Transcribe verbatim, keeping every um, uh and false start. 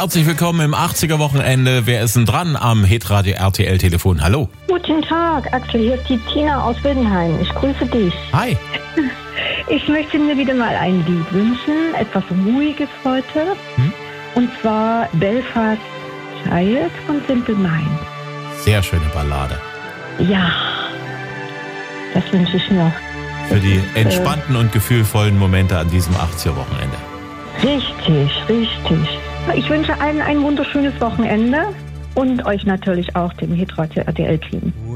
Herzlich willkommen im achtziger-Wochenende. Wer ist denn dran am Hitradio R T L-Telefon? Hallo. Guten Tag, Axel. Hier ist die Tina aus Wildenhain. Ich grüße dich. Hi. Ich möchte mir wieder mal ein Lied wünschen. Etwas Ruhiges heute. Hm? Und zwar Belfast Child von Simple Minds. Sehr schöne Ballade. Ja, das wünsche ich mir. Für die entspannten äh, und gefühlvollen Momente an diesem achtziger-Wochenende. Richtig, richtig. Ich wünsche allen ein wunderschönes Wochenende und euch natürlich auch, dem Hitradio R T L-Team.